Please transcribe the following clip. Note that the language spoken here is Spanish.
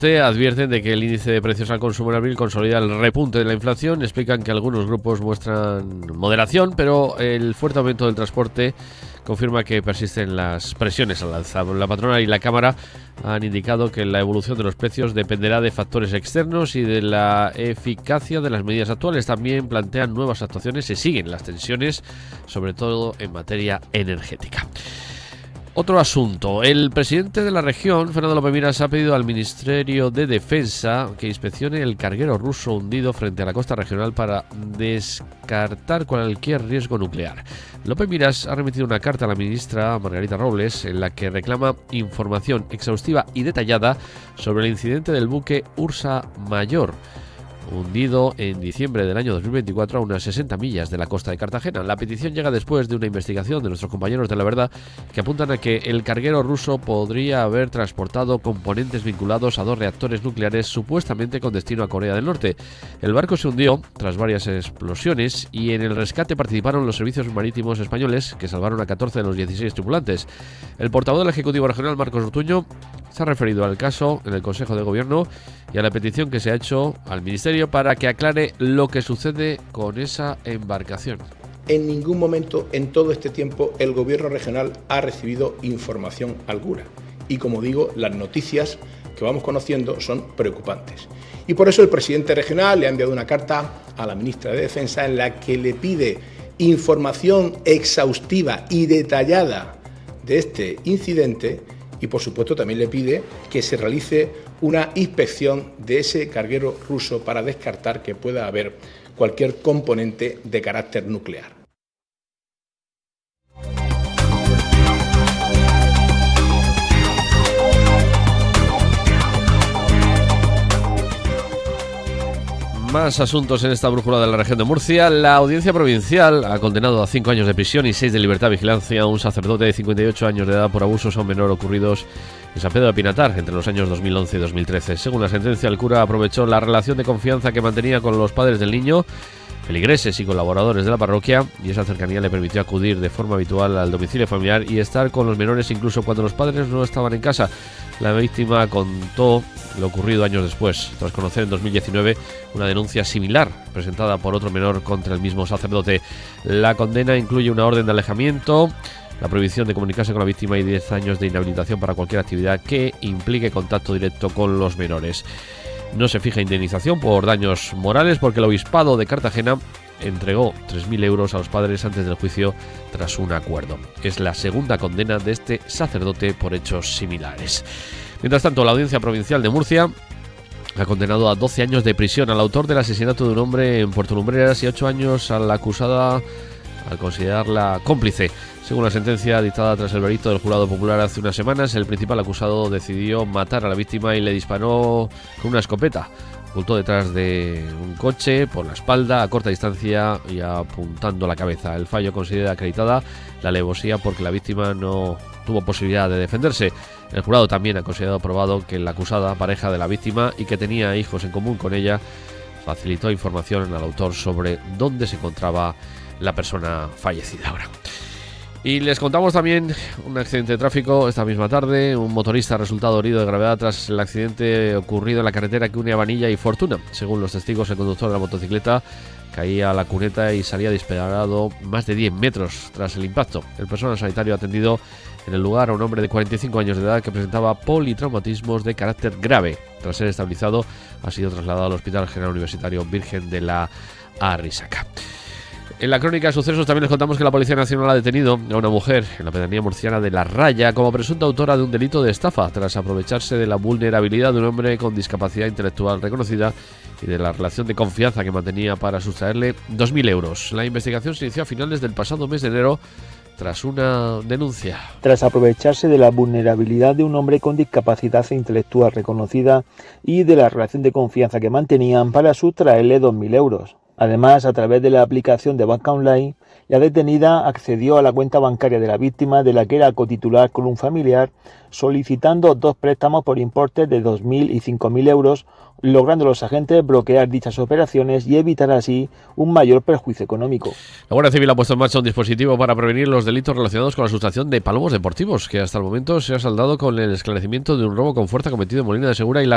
Advierten de que el índice de precios al consumo en abril consolida el repunte de la inflación. Explican que algunos grupos muestran moderación, pero el fuerte aumento del transporte confirma que persisten las presiones al alza. La patronal y la Cámara han indicado que la evolución de los precios dependerá de factores externos y de la eficacia de las medidas actuales. También plantean nuevas actuaciones y siguen las tensiones, sobre todo en materia energética. Otro asunto. El presidente de la región, Fernando López Miras, ha pedido al Ministerio de Defensa que inspeccione el carguero ruso hundido frente a la costa regional para descartar cualquier riesgo nuclear. López Miras ha remitido una carta a la ministra Margarita Robles en la que reclama información exhaustiva y detallada sobre el incidente del buque Ursa Mayor, hundido en diciembre del año 2024 a unas 60 millas de la costa de Cartagena. La petición llega después de una investigación de nuestros compañeros de La Verdad que apuntan a que el carguero ruso podría haber transportado componentes vinculados a 2 reactores nucleares supuestamente con destino a Corea del Norte. El barco se hundió tras varias explosiones y en el rescate participaron los servicios marítimos españoles, que salvaron a 14 de los 16 tripulantes. El portavoz del Ejecutivo Regional, Marcos Ortuño, se ha referido al caso en el Consejo de Gobierno y a la petición que se ha hecho al Ministerio para que aclare lo que sucede con esa embarcación. En ningún momento en todo este tiempo el Gobierno regional ha recibido información alguna. Y como digo, las noticias que vamos conociendo son preocupantes. Y por eso el presidente regional le ha enviado una carta a la ministra de Defensa en la que le pide información exhaustiva y detallada de este incidente. Y por supuesto también le pide que se realice una inspección de ese carguero ruso para descartar que pueda haber cualquier componente de carácter nuclear. Más asuntos en esta brújula de la región de Murcia. La Audiencia Provincial ha condenado a 5 años de prisión y 6 de libertad de vigilancia a un sacerdote de 58 años de edad por abusos a un menor ocurridos en San Pedro de Pinatar entre los años 2011 y 2013. Según la sentencia, el cura aprovechó la relación de confianza que mantenía con los padres del niño, feligreses y colaboradores de la parroquia, y esa cercanía le permitió acudir de forma habitual al domicilio familiar y estar con los menores incluso cuando los padres no estaban en casa. La víctima contó lo ocurrido años después, tras conocer en 2019 una denuncia similar presentada por otro menor contra el mismo sacerdote. La condena incluye una orden de alejamiento, la prohibición de comunicarse con la víctima y 10 años de inhabilitación para cualquier actividad que implique contacto directo con los menores. No se fija indemnización por daños morales porque el obispado de Cartagena entregó 3.000 euros a los padres antes del juicio tras un acuerdo. Es la segunda condena de este sacerdote por hechos similares. Mientras tanto, la Audiencia Provincial de Murcia ha condenado a 12 años de prisión al autor del asesinato de un hombre en Puerto Lumbreras y 8 años a la acusada al considerarla cómplice. Según la sentencia dictada tras el veredicto del jurado popular hace unas semanas, el principal acusado decidió matar a la víctima y le disparó con una escopeta. Ocultó detrás de un coche, por la espalda, a corta distancia y apuntando la cabeza. El fallo considera acreditada la alevosía porque la víctima no tuvo posibilidad de defenderse. El jurado también ha considerado probado que la acusada, pareja de la víctima y que tenía hijos en común con ella, facilitó información al autor sobre dónde se encontraba la persona fallecida ahora. Y les contamos también un accidente de tráfico esta misma tarde. Un motorista ha resultado herido de gravedad tras el accidente ocurrido en la carretera que une a Vanilla y Fortuna. Según los testigos, el conductor de la motocicleta caía a la cuneta y salía disparado más de 10 metros tras el impacto. El personal sanitario ha atendido en el lugar a un hombre de 45 años de edad que presentaba politraumatismos de carácter grave. Tras ser estabilizado, ha sido trasladado al Hospital General Universitario Virgen de la Arrixaca. En la crónica de sucesos también les contamos que la Policía Nacional ha detenido a una mujer en la pedanía murciana de La Raya como presunta autora de un delito de estafa tras aprovecharse de la vulnerabilidad de un hombre con discapacidad intelectual reconocida y de la relación de confianza que mantenía para sustraerle 2.000 euros. La investigación se inició a finales del pasado mes de enero tras una denuncia. Tras aprovecharse de la vulnerabilidad de un hombre con discapacidad intelectual reconocida y de la relación de confianza que mantenían para sustraerle 2.000 euros. Además, a través de la aplicación de banca online, la detenida accedió a la cuenta bancaria de la víctima, de la que era cotitular con un familiar, solicitando 2 préstamos por importe de 2.000 y 5.000 euros, logrando los agentes bloquear dichas operaciones y evitar así un mayor perjuicio económico. La Guardia Civil ha puesto en marcha un dispositivo para prevenir los delitos relacionados con la sustracción de palomos deportivos, que hasta el momento se ha saldado con el esclarecimiento de un robo con fuerza cometido en Molina de Segura y